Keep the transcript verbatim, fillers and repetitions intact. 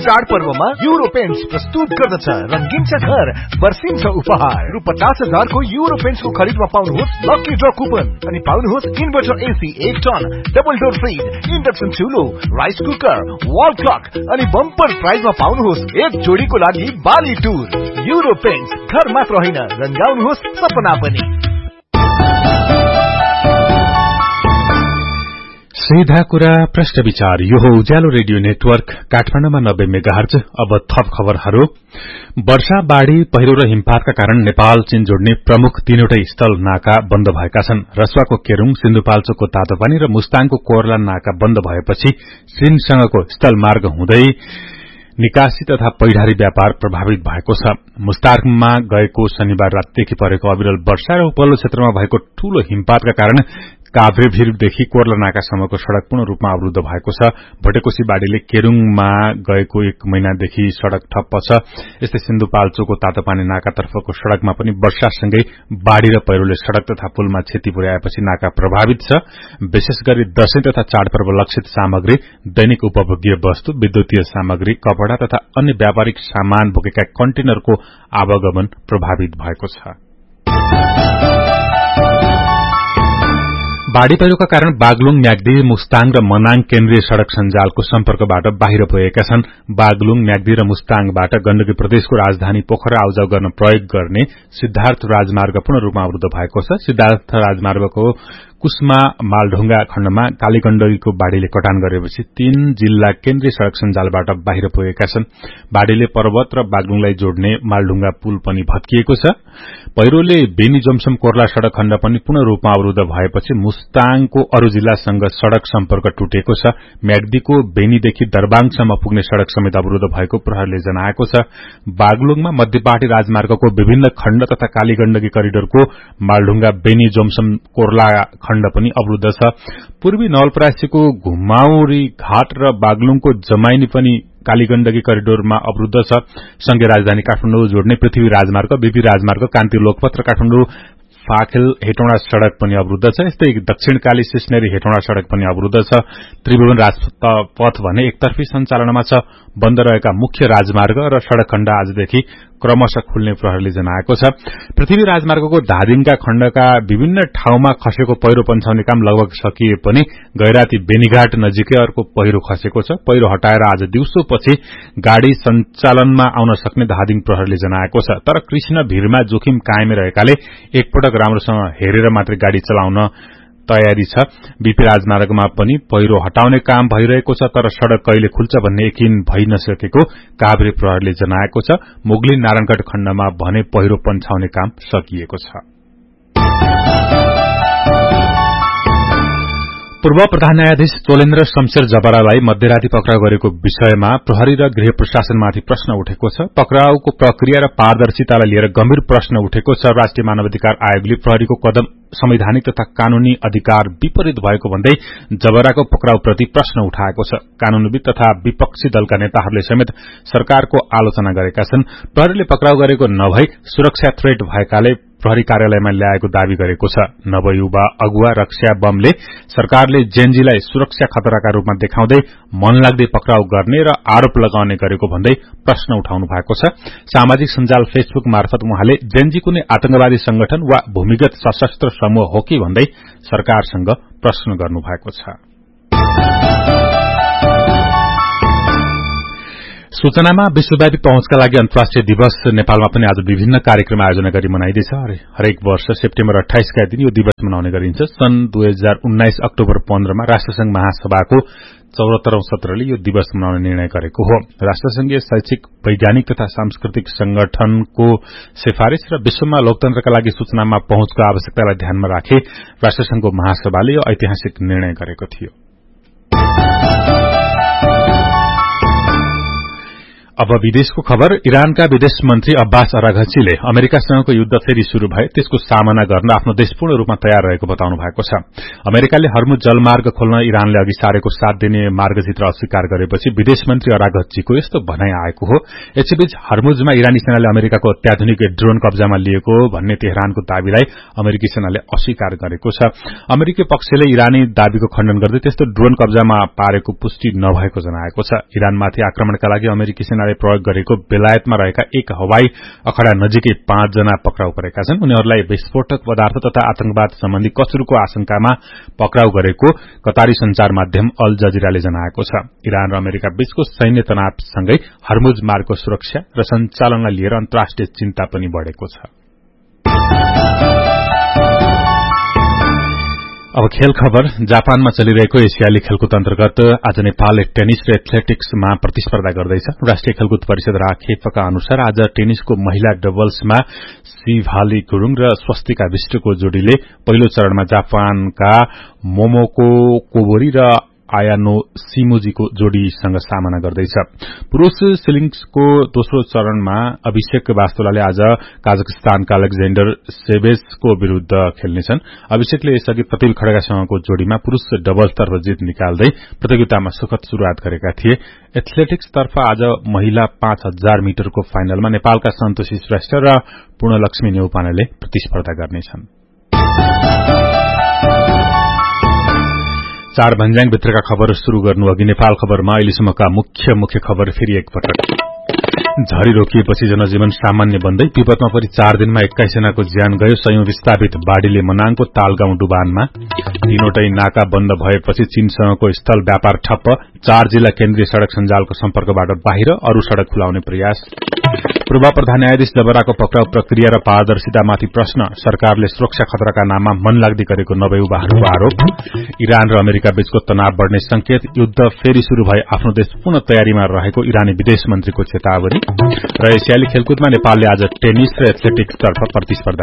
चाडपर्वमा euro paints प्रस्तुत गर्दछ रंगीन छ घर बर्सिन्छ उपहार रु पचास हजार को युरो पेन्ट्स को खरीदमा पाउनुहोस् लकी ड्र कुपन अनि पाउनुहोस् इन्भर्टर एसी एक ton double door fridge induction चुलो rice cooker wall clock अनि बम्पर प्राइजमा पाउनुहोस् एक जोडीको लागि बाली टुर। युरो पेन्ट्स घर मात्र होइन रंगाउनुहोस् सपना पनि। सीधा कुरा प्रश्न विचार यो हो उज्यालो रेडियो नेटवर्क काठमाडौँमा नब्बे मेगाहर्ज। अब थप खबरहरू। वर्षा बाढ़ी पहिरो र हिमपातका कारण नेपाल चीन जोड्ने प्रमुख तीनवटै स्थल नाका बन्द भएका छन्। रसुवाको केरूङ सिन्धुपाल्चोकको तातोपानी र मुस्ताङको कोरला नाका बन्द भएपछि चीनसँगको स्थल मार्ग हुँदै निकासी तथा पैठारी व्यापार प्रभावित भएको छ। मुस्ताङमा गएको शनिबार रातदेखि परेको अविरल वर्षा र उपल्लो क्षेत्रमा भएको ठूलो हिमपातका कारण काभ्रे भिरदेखि कोर्ला नाकासम्मको सड़क पूर्ण रूपमा अवरूद्ध भएको छ। भटेकोसी बाढ़ीले केरूङमा गएको एक महिनादेखि सड़क ठप्प छ। यस्तै सिन्धुपाल्चोकको तातोपानी नाकातर्फको सड़कमा पनि वर्षासँगै बाढ़ी र पहिरोले सड़क तथा पुलमा क्षति पुर्याएपछि नाका प्रभावित छ। विशेष गरी दशैं तथा चाडपर्व लक्षित सामग्री, दैनिक उपभोग्य वस्तु, विद्युतीय सामग्री, कपड़ा तथा अन्य व्यापारिक सामान बोकेका कन्टेनरको आवागमन प्रभावित भएको छ। बाढ़ी पहिरोका कारण बागलुङ, म्याग्दी, मुस्ताङ र मनाङ केन्द्रीय सड़क सञ्जालको सम्पर्कबाट बाहिर पुगेका छन्। बागलुङ, म्याग्दी र मुस्ताङबाट गण्डकी प्रदेशको राजधानी पोखरा आउजाउ गर्न प्रयोग गर्ने सिद्धार्थ राजमार्ग पूर्ण रूपमा अवरूद्ध भएको छ। सिद्धार्थ राजमार्गको कुस्मा मालढुंगा खण्डमा कालीगण्डकीको बाढ़ीले कटान गरेपछि तीन जिल्ला केन्द्रीय सड़क सञ्जालबाट बाहिर पुगेका छन्। बाढ़ीले पर्वत र बागलुङलाई जोड्ने मालढुंगा पुल पनि भत्किएको छ। पहिरोले बेनी जमसम कोर्ला सड़क खण्ड पनि पूर्ण रूपमा अवरूद्ध भएपछि मुस्ताङको अरू जिल्लासँग सड़क सम्पर्क टुटेको छ। म्याग्दीको बेनीदेखि दरबाङसम्म पुग्ने सड़क समेत अवरूद्ध भएको प्रहरीले जनाएको छ। बागलुङमा मध्यपाटी राजमार्गको विभिन्न खण्ड तथा कालीगण्डकी करिडोरको मालढुंगा, बेनी जमसम कोर्ला खण्ड पनि अवरूद्ध छ। पूर्वी नवलपरासीको घुमाउरी घाट र बागलुङको जमाइनी पनि कालीगण्डकी करिडोरमा अवरूद्ध छ। संघीय राजधानी काठमाडौँ जोड्ने पृथ्वी राजमार्ग, बीपी राजमार्ग, कान्ति लोकपथ र काठमाडौँ फाखेल हेटौँडा सड़क पनि अवरूद्ध छ। यस्तै दक्षिणकाली सिस्नेरी हेटौँडा सड़क पनि अवरूद्ध छ। त्रिभुवन राजपथ भने एकतर्फी सञ्चालनमा छ। बन्द रहेका मुख्य राजमार्ग र सड़क खण्ड आजदेखि क्रमशः खुल्ने प्रहरीले जनाएको छ। पृथ्वी राजमार्गको धादिङका खण्डका विभिन्न ठाउँमा खसेको पहिरो पन्छाउने काम लगभग सकिए पनि गैराती बेनीघाट नजिकै अर्को पहिरो खसेको छ। पहिरो हटाएर आज दिउँसोपछि गाड़ी सञ्चालनमा आउन सक्ने धादिङ प्रहरीले जनाएको छ। तर कृष्ण भीरमा जोखिम कायमै रहेकाले एकपटक राम्रोसँग हेरेर मात्रै गाड़ी चलाउन तयारी छ। बीपी राजमार्गमा पनि पहिरो हटाउने काम भइरहेको छ। तर सड़क कहिले खुल्छ भन्ने यकिन भइ नसकेको काभ्रे प्रहरीले जनाएको छ। मुगलिन नारायणगढ़ खण्डमा भने पहिरो पन्छाउने काम सकिएको छ। पूर्व प्रधान न्यायाधीश चोलेन्द्र शमशेर जबरालाई मध्यराती पक्राउ गरेको विषयमा प्रहरी र गृह प्रशासनमाथि प्रश्न उठेको छ। पक्राउको प्रक्रिया र पारदर्शितालाई लिएर गम्भीर प्रश्न उठेको छ। राष्ट्रिय मानवाधिकार आयोगले प्रहरीको कदम संवैधानिक तथा कानूनी अधिकार विपरीत भएको भन्दै जबराको पक्राउप्रति प्रश्न उठाएको छ। कानूनविद तथा विपक्षी दलका नेताहरूले समेत सरकारको आलोचना गरेका छन्। प्रहरीले पक्राउ गरेको नभई सुरक्षा थ्रेट भएकाले प्रहरी कार्यालयमा ल्याएको दावी गरेको छ। नवयुवा अगुवा रक्षा बमले सरकारले जेएनजीलाई सुरक्षा खतराका रूपमा देखाउँदै मनलाग्दै पक्राउ गर्ने र आरोप लगाउने गरेको भन्दै प्रश्न उठाउनु भएको छ। सामाजिक सञ्जाल फेसबुक मार्फत उहाँले जेएनजी कुनै आतंकवादी संगठन वा भूमिगत सशस्त्र समूह हो कि भन्दै सरकारसँग प्रश्न गर्नु भएको छ। सूचनामा विश्वव्यापी पहुँचका लागि अन्तर्राष्ट्रिय दिवस नेपालमा पनि आज विभिन्न कार्यक्रम आयोजना गरी मनाइँदैछ। हरेक वर्ष सेप्टेम्बर अठाइसका दिन यो दिवस मनाउने गरिन्छ। सन् दुई हजार उन्नाइस अक्टोबर पन्ध्रमा राष्ट्रसंघ महासभाको चौहत्तरौं सत्रले यो दिवस मनाउने निर्णय गरेको हो। राष्ट्रसंघीय शैक्षिक, वैज्ञानिक तथा सांस्कृतिक संगठनको सिफारिश र विश्वमा लोकतन्त्रका लागि सूचनामा पहुँचको आवश्यकतालाई ध्यानमा राखे राष्ट्रसंघको महासभाले यो ऐतिहासिक निर्णय गरेको थियो। अब विदेशको खबर। इरानका विदेश मन्त्री अब्बास अराघचीले अमेरिकासँगको युद्ध फेरि शुरू भए त्यसको सामना गर्न आफ्नो देश पूर्ण रूपमा तयार रहेको बताउनु भएको छ। अमेरिकाले हर्मुज जलमार्ग खोल्न इरानले अघि सारेको सात दिने मार्गचित्र अस्वीकार गरेपछि विदेश मन्त्री अराघचीको यस्तो भनाई आएको हो। यसैबीच हर्मुजमा इरानी सेनाले अमेरिकाको अत्याधुनिक ड्रोन कब्जामा लिएको भन्ने तेहरानको दावीलाई अमेरिकी सेनाले अस्वीकार गरेको छ। अमेरिकी पक्षले इरानी दावीको खण्डन गर्दै त्यस्तो ड्रोन कब्जामा पारेको पुष्टि नभएको जनाएको छ। इरानमाथि आक्रमणका लागि अमेरिकी सेनाले प्रयोग गरेको बेलायतमा रहेका एक हवाई अखडा नजिकै पाँच जना पक्राउ परेका छन्। उनीहरूलाई विस्फोटक पदार्थ तथा आतंकवाद सम्बन्धी कसुरको आशंकामा पक्राउ गरेको कतारी संचार माध्यम अल जजिराले जनाएको छ। इरान र अमेरिका बीचको सैन्य तनावसँगै हर्मुज मार्गको सुरक्षा र सञ्चालनलाई लिएर अन्तर्राष्ट्रिय चिन्ता पनि बढ़ेको छ। अब खेल खबर। जापानमा चलिरहेको एसियाली खेलकुद अन्तर्गत आज नेपालले टेनिस र एथलेटिक्समा प्रतिस्पर्धा गर्दैछ। राष्ट्रिय खेलकुद परिषद राखेपका अनुसार आज टेनिसको महिला डबल्समा शिवाली गुरूङ र स्वस्तिका विष्टको जोड़ीले पहिलो चरणमा जापानका मोमोको कोबोरी र आयानो सिमोजीको जोड़ीसँग सामना गर्दैछ। पुरूष सिलिङ्सको दोस्रो चरणमा अभिषेक वास्तोलाले आज काजाकिस्तानका अलेक्जेण्डर सेवेजको विरूद्ध खेल्नेछन्। अभिषेकले यसअघि प्रतिल खड्गासँगको जोड़ीमा पुरूष डबल्सतर्फ जित निकाल्दै प्रतियोगितामा सुखद शुरूआत गरेका थिए। एथलेटिक्सतर्फ आज महिला पाँच हजार मिटरको फाइनलमा नेपालका सन्तोषी श्रेष्ठ र पूर्णलक्ष्मी नेउपानेले प्रतिस्पर्धा गर्नेछन्। चार भन्ज्याङ भित्रका खबर शुरू गर्नु अघि नेपाल खबरमा अहिलेसम्मका मुख्य मुख्य खबर फेरि एकपटक। झरी रोकिएपछि जनजीवन सामान्य बन्दै विपदमा परि चार दिनमा एक्काइस जनाको ज्यान गयो। सयौं विस्थापित बाढ़ीले मनाङको तालगाउँ डुबानमा। तीनवटै नाका बन्द भएपछि चीनसँगको स्थल व्यापार ठप्प। चार जिल्ला केन्द्रीय सड़क सञ्जालको सम्पर्कबाट बाहिर, अरू सड़क खुलाउने प्रयास। पूर्व प्रधान न्यायाधीश जबराको पक्राउ प्रक्रिया र पारदर्शितामाथि प्रश्न। सरकारले सुरक्षा खतराका नाममा मनलाग्दी गरेको नभएउबाहरूको आरोप। इरान र अमेरिका बीचको तनाव बढ़ने संकेत। युद्ध फेरि शुरू भए आफ्नो देश पुनः तयारीमा रहेको इरानी विदेश मन्त्रीको चेतावनी। र एसियाली खेलकुदमा नेपालले आज टेनिस र एथलेटिक्सतर्फ प्रतिस्पर्धा